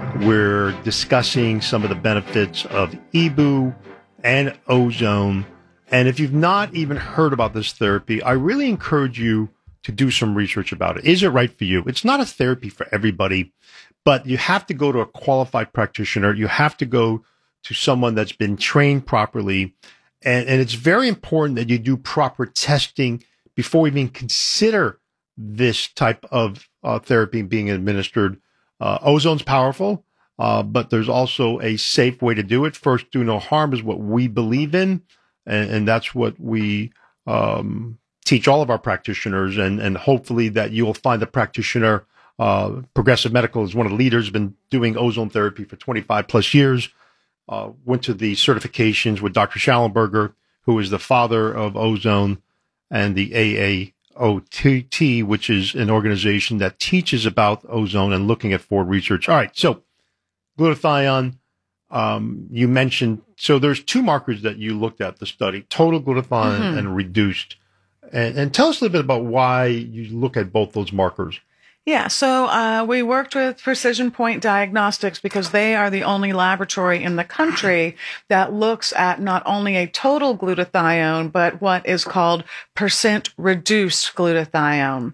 We're discussing some of the benefits of E B U and ozone. And if you've not even heard about this therapy, I really encourage you to do some research about it. Is it right for you? It's not a therapy for everybody, but you have to go to a qualified practitioner. You have to go to someone that's been trained properly. And, and it's very important that you do proper testing before you even consider this type of uh, therapy being administered. Uh, ozone's powerful, uh, but there's also a safe way to do it. First, do no harm is what we believe in. And, and that's what we um, teach all of our practitioners. And, and hopefully that you'll find a practitioner. Uh, Progressive Medical is one of the leaders, been doing ozone therapy for twenty-five plus years. Uh, went to the certifications with Doctor Schallenberger, who is the father of ozone, and the A A O T, which is an organization that teaches about ozone and looking at forward research. All right, so glutathione. Um, you mentioned, so there's two markers that you looked at the study, total glutathione mm-hmm. and reduced. And, and tell us a little bit about why you look at both those markers. Yeah, so uh, we worked with Precision Point Diagnostics because they are the only laboratory in the country that looks at not only a total glutathione, but what is called percent reduced glutathione.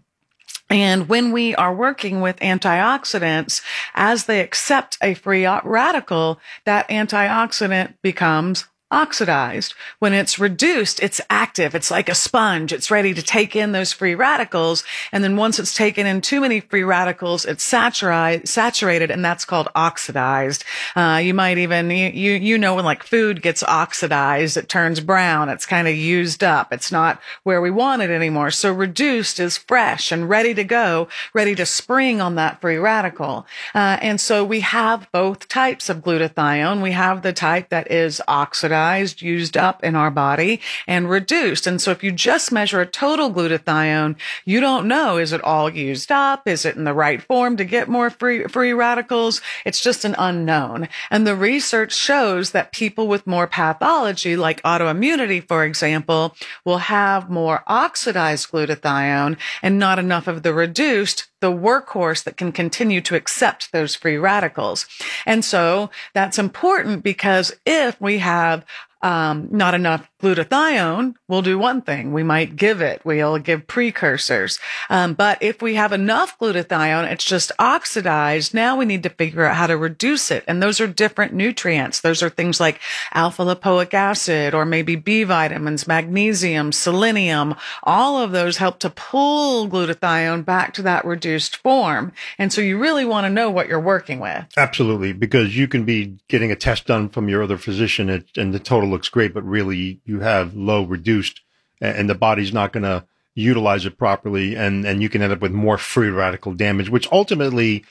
And when we are working with antioxidants, as they accept a free radical, that antioxidant becomes oxidized. When it's reduced, it's active. It's like a sponge. It's ready to take in those free radicals. And then once it's taken in too many free radicals, it's saturate, saturated, and that's called oxidized. Uh, you might even, you, you, you know, when like food gets oxidized, it turns brown. It's kind of used up. It's not where we want it anymore. So reduced is fresh and ready to go, ready to spring on that free radical. Uh, and so we have both types of glutathione. We have the type that is oxidized, used up in our body, and reduced. And so if you just measure a total glutathione, you don't know, is it all used up? Is it in the right form to get more free, free radicals? It's just an unknown. And the research shows that people with more pathology, like autoimmunity, for example, will have more oxidized glutathione and not enough of the reduced, the workhorse that can continue to accept those free radicals. And so that's important because if we have um, not enough glutathione, we'll do one thing. We might give it. We'll give precursors. Um, but if we have enough glutathione, it's just oxidized. Now we need to figure out how to reduce it. And those are different nutrients. Those are things like alpha lipoic acid or maybe B vitamins, magnesium, selenium. All of those help to pull glutathione back to that reduced form. And so you really want to know what you're working with. Absolutely, because you can be getting a test done from your other physician and, and the total looks great, but really you have low reduced and the body's not going to utilize it properly. And, and you can end up with more free radical damage, which ultimately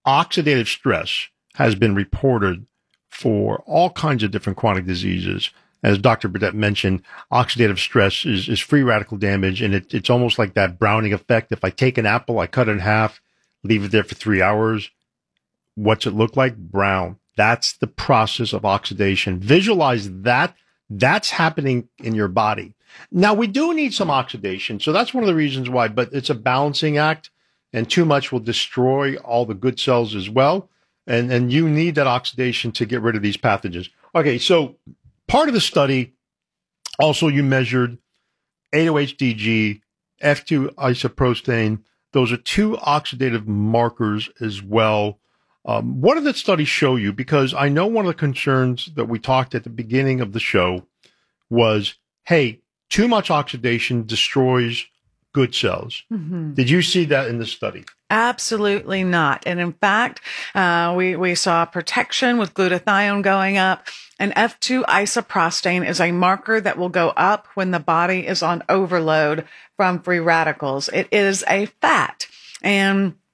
oxidative stress has been reported for all kinds of different chronic diseases. as Doctor Burdett mentioned, oxidative stress is, is free radical damage, and it, it's almost like that Browning effect. If I take an apple, I cut it in half, leave it there for three hours, what's it look like? Brown. That's the process of oxidation. Visualize that. That's happening in your body. Now, we do need some oxidation, so that's one of the reasons why, but it's a balancing act, and too much will destroy all the good cells as well, and, and you need that oxidation to get rid of these pathogens. Okay, so part of the study, also you measured eight O H D G, F two isoprostane. Those are two oxidative markers as well. Um, what did that study show you? Because I know one of the concerns that we talked at the beginning of the show was, hey, too much oxidation destroys good cells. Mm-hmm. Did you see that in the study? Absolutely not. And in fact, uh, we, we saw protection with glutathione going up. And F two isoprostane is a marker that will go up when the body is on overload from free radicals. It is a fat. And